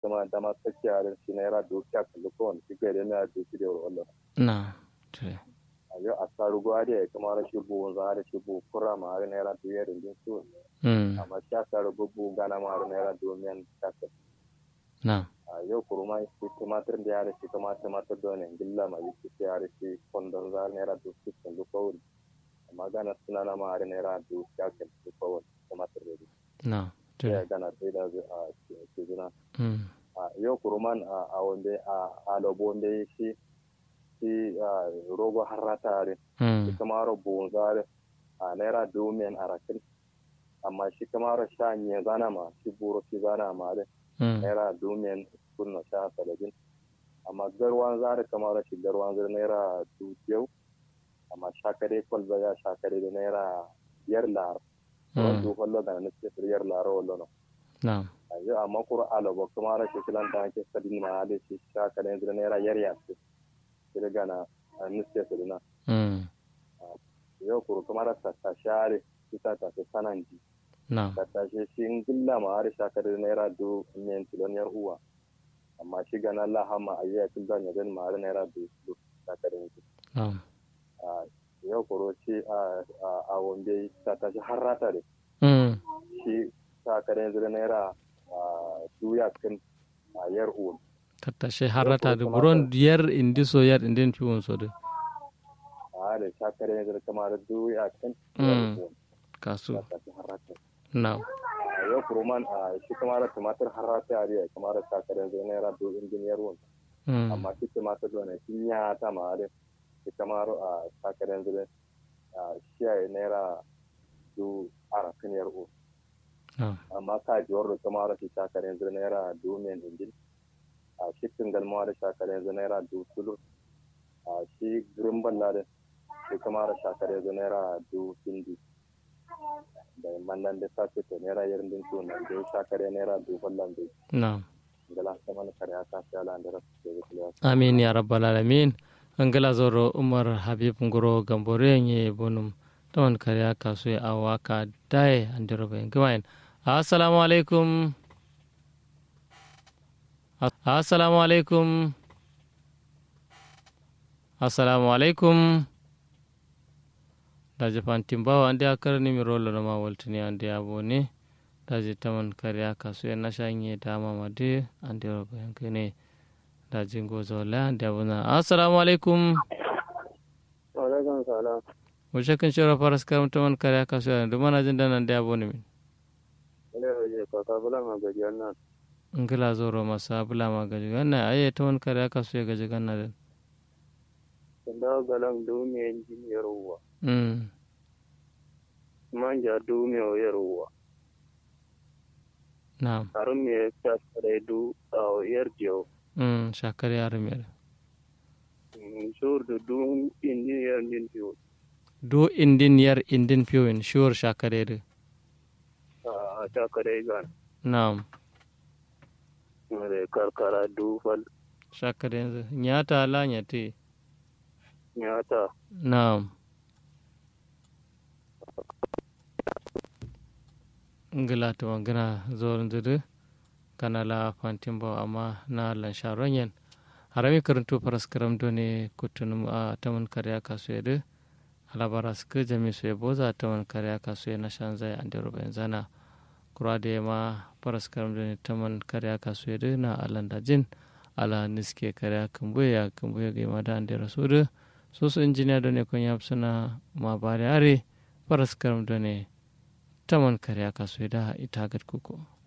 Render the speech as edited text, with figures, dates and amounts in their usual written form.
kama dama tsakiya da shi naira dukiya kalli kowane shi gari na duki da wallo na tire a yau a saru gwadi ya kama rashi buhun za da shi buhu kura ma har naira duyar din su amma shi a saru buhu gana ma har naira domin kasa na a yau kuruma shi tumatir da ya rashi kama tumatir da wani gilla ma yi shi ya rashi kwandon za naira duki kalli kowane amma gana suna na ma har naira dukiya kalli kowane tumatir da na ya gana sai da a cikin yau kuruman a wanda a lobo wanda shi rogo harrata ne shi kamar buhun zare a naira domin a rakin amma shi kamar sha ne zana ma shi buru shi zana ma da naira domin kunna sha talabin amma garwan zare kamar shi garwan zare naira dukiyau amma shakare kwalba ya shakare da naira biyar lar wanda kwallo da na ce biyar lar wallo no na ayo amma kuro alabo kamar shi kilan ta ke sadin ma da shi shakare da naira yarya ce daga na nuske su dina yau kuro kamar ta share ita ta sananji na ta shi in gilla ma har shakar naira do men tiloniyar uwa amma shi gana lahama ayya tildan ya gan ma har naira do shakar ne yau kuro shi a wanda ta shi harrata ne shi shakar yanzu naira duya kan yar uwa tattashe harata da buron diyar indi so yar indin fiwon so da da shakar yanzu kamar duya kan kasu na yau kuruman shi kamar tumatir harata a riya kamar shakar yanzu naira do indin yar uwa amma shi tumatir da ne shi ya ta ma da shi kamar shakar yanzu shi ya naira do arakin yar uwa amma ka ji warro kamar shi shakar yanzu naira do men indin a cikin galmawa da shakar yanzu naira dutulu a shi girin balla da shi kama da shakar yanzu naira dutindi da mannan da sace ta naira yarin din tunan da shakar naira duballan da na gala sama na kare aka sai ala da rasu da zuwa amin ya rabbal alamin angala zoro umar habib ngoro gambore nye bonum ton kare aka so ya awaka dai andiro ben gwain assalamu alaikum assalamu alaikum assalamu alaikum daji fantimbawa ande akarni mi rolo no ma woltini ande abone daji taman kariya kasu en nashanye dama made ande robo yankene daji ngozo la ande abona assalamu alaikum wa alaikum salam mushakin shora faras karam taman kariya kasu en dumana jindan ande abone min ile ka ka bula ma gaji annan ngila zoro masa bula ma gaji ganna aye taman kariya kasu ya gaji ganna den da galan dumi engineer ruwa manja dumi o yeruwa naam arme shakare du o yerjo shakare arme sure du engineer din piu do indin yar indin piu sure shakare de shakare gan naam mare karkara du fal shakare nyata la nyate nyata naam ngila to ngana zorin zudu kana la fantimbo amma na lan sharonyen harami karanto paraskaram done kutunum a taman karya kaso yede alabara suka jami su boza taman karya kaso na shanzai ande ruben zana kurade ma paraskaram done taman karya kaso yede na alanda jin ala niske karya kumbuya ga mada ande rasudu sosu engineer done ko yapsuna ma bare are paraskaram done taman karya kaso da ita gad kuko